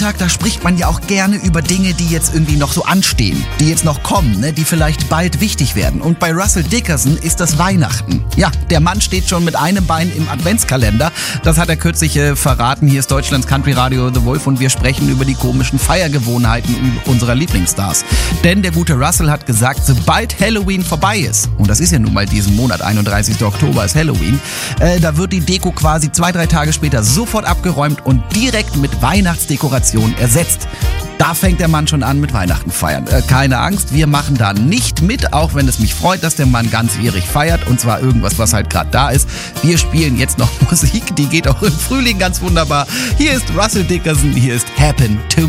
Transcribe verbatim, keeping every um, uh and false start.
Tag, da spricht man ja auch gerne über Dinge, die jetzt irgendwie noch so anstehen, die jetzt noch kommen, ne, die vielleicht bald wichtig werden. Und bei Russell Dickerson ist das Weihnachten. Ja, der Mann steht schon mit einem Bein im Adventskalender. Das hat er kürzlich äh, verraten. Hier ist Deutschlands Country Radio The Wolf und wir sprechen über die komischen Feiergewohnheiten unserer Lieblingsstars. Denn der gute Russell hat gesagt, sobald Halloween vorbei ist, und das ist ja nun mal diesen Monat, einunddreißigster Oktober ist Halloween, äh, da wird die Deko quasi zwei, drei Tage später sofort abgeräumt und direkt mit Weihnachtsdekoration ersetzt. Da fängt der Mann schon an mit Weihnachten feiern. Äh, keine Angst, wir machen da nicht mit, auch wenn es mich freut, dass der Mann ganzjährig feiert und zwar irgendwas, was halt gerade da ist. Wir spielen jetzt noch Musik, die geht auch im Frühling ganz wunderbar. Hier ist Russell Dickerson, hier ist Happen to